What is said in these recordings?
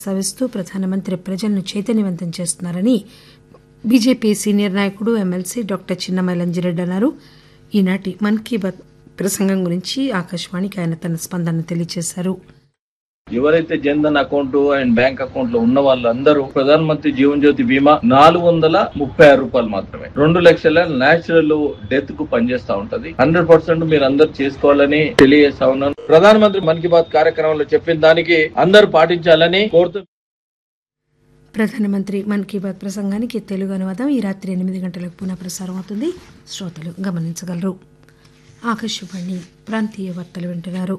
ప్రస్తావిస్తూ ప్రధానమంత్రి ప్రజలను చైతన్యవంతం చేస్తున్నారని బీజేపీ సీనియర్ నాయకుడు ఎమ్మెల్సీ డాక్టర్ చిన్నమనేని అన్నారు. ఈనాటి మన్ కీ బాత్ ప్రసంగం గురించి ఆకాశవాణికి ఆయన తన స్పందన తెలియజేశారు. ఎవరైతే Jan Dhan account and bank account లో ఉన్న వాళ్ళందరూ ప్రధాన మంత్రి జీవన్ జ్యోతి బీమా 436 రూపాయలు మాత్రమే 2 లక్షల నేచురల్ డెత్ కు పనిచేస్తా ఉంటది. 100% మీరు అందరు చేసుకోవాలని తెలియజేస్తా ఉన్నాను. ప్రధాన మంత్రి మన్ కీ బాత్ కార్యక్రమంలో చెప్పిన దానికి అందరూ పాటించాలని కోరుతూ ప్రధానమంత్రి మన్ కీ బాత్ ప్రసంగానికి తెలుగు అనువాదం ఈ రాత్రి 8 గంటలకు పునః ప్రసారం అవుతుంది. శ్రోతలు గమనించగలరు. ఆకాశవాణి ప్రాంతీయ వార్తలు వింటున్నారు.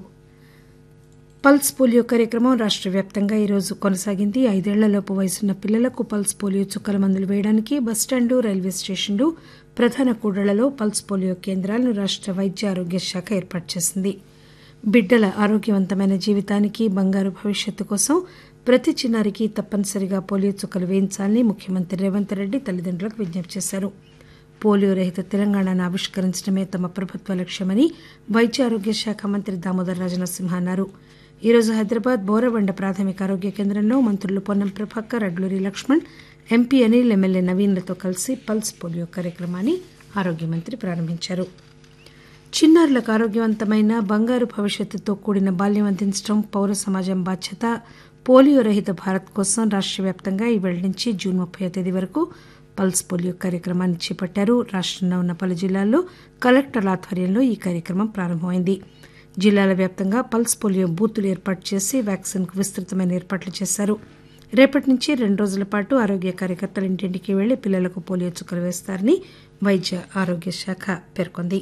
పల్స్ పోలియో కార్యక్రమం రాష్ట్ర వ్యాప్తంగా ఈరోజు కొనసాగింది. 5 ఏళ్లలోపు వయసున్న పిల్లలకు పల్స్ పోలియో చుక్కల మందులు వేయడానికి బస్టాండ్లు, రైల్వే స్టేషన్లు, ప్రధాన కూడళ్లలో పల్స్ పోలియో కేంద్రాలను రాష్ట్ర వైద్య ఆరోగ్య శాఖ ఏర్పాటు చేసింది. బిడ్డల ఆరోగ్యవంతమైన జీవితానికి, బంగారు భవిష్యత్తు కోసం ప్రతి చిన్నారికి తప్పనిసరిగా పోలియో చుక్కలు వేయించాలని ముఖ్యమంత్రి రేవంత్ రెడ్డి తల్లిదండ్రులకు విజ్ఞప్తి చేశారు. పోలియో రహిత తెలంగాణను ఆవిష్కరించడమే తమ ప్రభుత్వ లక్ష్యమని వైద్య ఆరోగ్య శాఖ మంత్రి దామోదర్ రాజనరసింహ అన్నారు. ఈరోజు హైదరాబాద్ బోరబండ ప్రాథమిక ఆరోగ్య కేంద్రంలో మంత్రులు పొన్నం ప్రభాకర్, అడ్లూరి లక్ష్మణ్, ఎంపీ అనిల్, ఎమ్మెల్యే నవీన్లతో కలిసి పల్స్ పోలియో కార్యక్రమాన్ని ఆరోగ్య మంత్రి ప్రారంభించారు. చిన్నారులకు ఆరోగ్యవంతమైన బంగారు భవిష్యత్తుతో కూడిన బాల్యం అందించడం పౌర సమాజం బాధ్యత. పోలియో రహిత భారత్ కోసం రాష్ట్ర వ్యాప్తంగా ఈ వేళ నుంచి జూన్ 30వ తేదీ వరకు పల్స్ పోలియో కార్యక్రమాన్ని చేపట్టారు. రాష్టంలో ఉన్న పలు జిల్లాల్లో కలెక్టర్ల ఆధ్వర్యంలో ఈ కార్యక్రమం ప్రారంభమైంది. జిల్లాల వ్యాప్తంగా పల్స్ పోలియో బూతులు ఏర్పాటు చేసి వ్యాక్సిన్ కు విస్తృతమైన ఏర్పాట్లు చేశారు. రేపటి నుంచి 2 రోజుల పాటు ఆరోగ్య కార్యకర్తలు ఇంటింటికి వెళ్లి పిల్లలకు పోలియో చుక్కలు వేస్తారని వైద్య ఆరోగ్య శాఖ పేర్కొంది.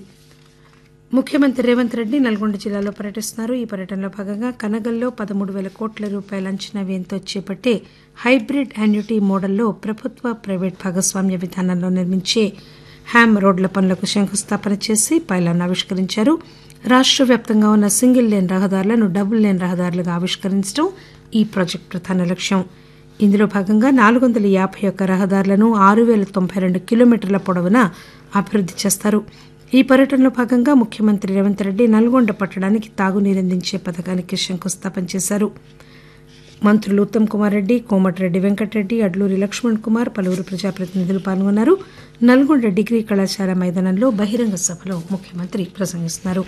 ముఖ్యమంత్రి రేవంత్ రెడ్డి నల్గొండ జిల్లాలో పర్యటిస్తున్నారు. ఈ పర్యటనలో భాగంగా కనగల్లో 13,000 కోట్ల రూపాయల అంచనా వ్యయంతో చేపట్టే హైబ్రిడ్ యాన్యుటీ మోడల్లో ప్రభుత్వ, ప్రైవేట్ భాగస్వామ్య విధానంలో నిర్మించే హ్యామ్ రోడ్ల పనులకు శంకుస్థాపన చేసి పైలాన్ ఆవిష్కరించారు. రాష్ట్ర వ్యాప్తంగా ఉన్న సింగిల్ లేన్ రహదారులను డబుల్ లేన్ రహదారులుగా ఆవిష్కరించడం ఈ ప్రాజెక్టు ప్రధాన లక్ష్యం. ఇందులో భాగంగా 451 రహదారులను 6,092 కిలోమీటర్ల పొడవున అభివృద్ది చేస్తారు. ఈ పర్యటనలో భాగంగా ముఖ్యమంత్రి రేవంత్ రెడ్డి నల్గొండ పట్టణానికి తాగునీరందించే పథకానికి శంకుస్థాపన చేశారు. మంత్రులు ఉత్తమ్ కుమార్ రెడ్డి, కోమటిరెడ్డి వెంకటరెడ్డి, అడ్లూరి లక్ష్మణ్ కుమార్, పలువురు ప్రజాప్రతినిధులు పాల్గొన్నారు. నల్గొండ డిగ్రీ కళాశాల మైదానంలో బహిరంగ సభలో ముఖ్యమంత్రి ప్రసంగిస్తున్నారు.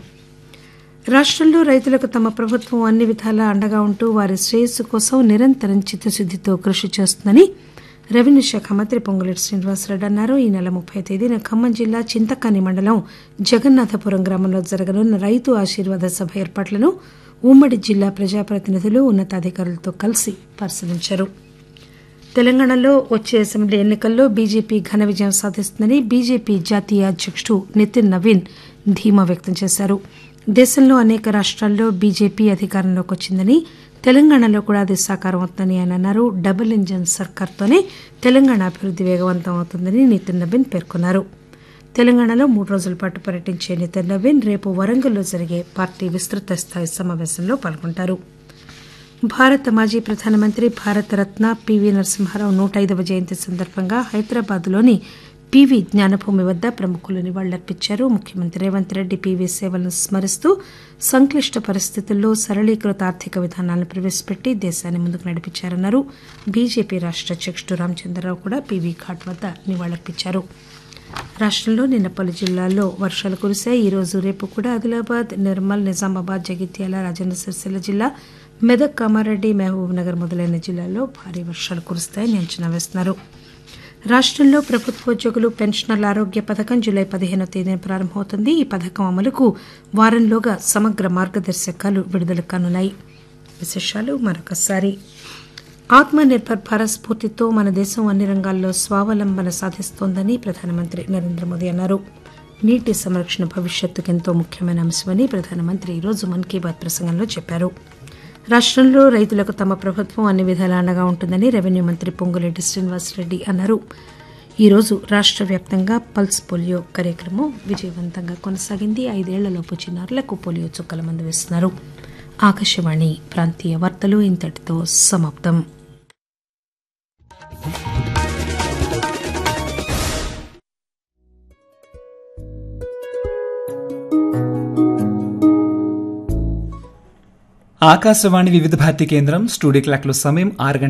రాష్టంలో రైతులకు తమ ప్రభుత్వం అన్ని విధాలా అండగా ఉంటూ వారి శ్రేయస్సు కోసం నిరంతరం చిత్తశుద్దితో కృషి చేస్తుందని రెవెన్యూ శాఖ మంత్రి పొంగులేటి శ్రీనివాసరెడ్డి అన్నారు. ఈ నెల 30వ తేదీన ఖమ్మం జిల్లా చింతకాని మండలం జగన్నాథపురం గ్రామంలో జరగనున్న రైతు ఆశీర్వాద సభ ఏర్పాట్లను ఉమ్మడి జిల్లా ప్రజాప్రతినిధులు, ఉన్నతాధికారులతో కలిసి పరిశీలించారు. తెలంగాణలో వచ్చే అసెంబ్లీ ఎన్నికల్లో బీజేపీ ఘన విజయం సాధిస్తుందని బీజేపీ జాతీయ అధ్యకుడు నితిన్ నవీన్ ధీమా వ్యక్తం చేశారు. దేశంలో అనేక రాష్ట్రాల్లో బీజేపీ అధికారంలోకి వచ్చిందని, తెలంగాణలో కూడా అది సాకారం అవుతుందని ఆయన అన్నారు. డబుల్ ఇంజన్ సర్కార్తోనే తెలంగాణ అభివృద్ది వేగవంతం అవుతుందని నితిన్ నవీన్ పేర్కొన్నారు. తెలంగాణలో 3 రోజుల పాటు పర్యటించే నితిన్ నవీన్ రేపు వరంగల్లో జరిగే పార్టీ విస్తృత స్థాయి సమావేశంలో పాల్గొంటారు. భారత మాజీ ప్రధానమంత్రి, భారతరత్న పివి నరసింహారావు 105వ జయంతి సందర్భంగా హైదరాబాద్లోని పివి జ్ఞానభూమి వద్ద ప్రముఖులు నివాళులర్పించారు. ముఖ్యమంత్రి రేవంత్ రెడ్డి పివి సేవలను స్మరిస్తూ సంక్లిష్ట పరిస్థితుల్లో సరళీకృత ఆర్థిక విధానాలను ప్రవేశపెట్టి దేశాన్ని ముందుకు నడిపించారన్నారు. బీజేపీ రాష్ట్ర అధ్యకుడు రామచంద్రరావు కూడా పివి ఘాట్ వద్ద నివాళులర్పించారు. రాష్టంలో నిన్న పలు జిల్లాల్లో వర్షాలు కురిశాయి. ఈ రోజు, రేపు కూడా ఆదిలాబాద్, నిర్మల్, నిజామాబాద్, జగిత్యాల, రాజన్న సిరిసిల్ల జిల్లా, మెదక్, కామారెడ్డి, మహబూబ్ నగర్ మొదలైన జిల్లాల్లో భారీ వర్షాలు కురుస్తాయని అంచనా వేస్తున్నారు. రాష్టంలో ప్రభుత్వోద్యోగులు పెన్షనర్ల ఆరోగ్య పథకం జూలై 15వ తేదీన ప్రారంభమవుతుంది. ఈ పథకం అమలుకు వారంలోగా సమగ్ర మార్గదర్శకాలు విడుదల కానున్నాయి. విశేషాలు మరొకసారి. ఆత్మ నిర్భర్ భారత్ స్ఫూర్తితో మన దేశం అన్ని రంగాల్లో స్వావలంబన సాధిస్తోందని ప్రధానమంత్రి నరేంద్ర మోదీ అన్నారు. నీటి సంరక్షణ భవిష్యత్తుకు ఎంతో ముఖ్యమైన అంశమని ప్రధానమంత్రి ఈరోజు మన్ కీ బాత్ ప్రసంగంలో చెప్పారు. రాష్టంలో రైతులకు తమ ప్రభుత్వం అన్ని విధాలా అండగా ఉంటుందని రెవెన్యూ మంత్రి పొంగులేటి శ్రీనివాసరెడ్డి అన్నారు. ఈరోజు రాష్ట్ర వ్యాప్తంగా పల్స్ పోలియో కార్యక్రమం విజయవంతంగా కొనసాగింది. 5 ఏళ్లలోపు చిన్నారులకు పోలియో చుక్కల మందు వేస్తున్నారు. ఆకాశవాణి ప్రాంతీయ వార్తలు ఇంతటితో సమాప్తం. ఆకాశవాణి వివిధ భారతి కేంద్రం స్టూడియో క్లాక్లో సమయం 6 గంటల